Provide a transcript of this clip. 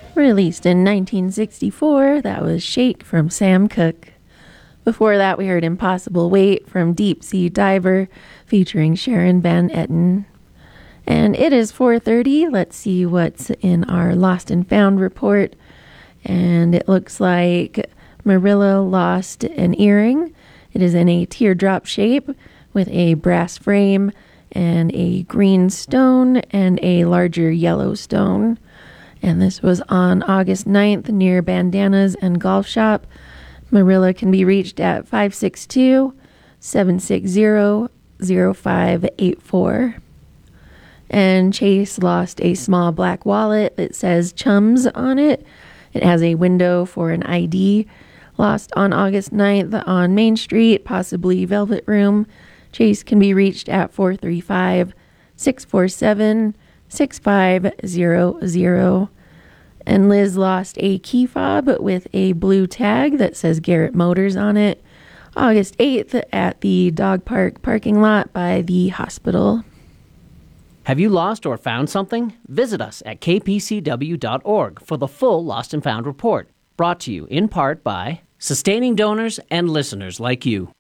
Released in 1964, that was Shake from Sam Cooke. Before that, we heard Impossible Weight from Deep Sea Diver featuring Sharon Van Etten. And it is 4:30. Let's see what's in our Lost and Found report. And it looks like Marilla lost an earring. It is in a teardrop shape with a brass frame and a green stone and a larger yellow stone. And this was on August 9th near Bandanas and Golf Shop. Marilla can be reached at 562-760-0584. And Chase lost a small black wallet that says Chums on it. It has a window for an ID. Lost on August 9th on Main Street, possibly Velvet Room. Chase can be reached at 435-647-6500. And Liz lost a key fob with a blue tag that says Garrett Motors on it, August 8th at the dog park parking lot by the hospital. Have you lost or found something? Visit us at kpcw.org for the full Lost and Found report, brought to you in part by sustaining donors and listeners like you.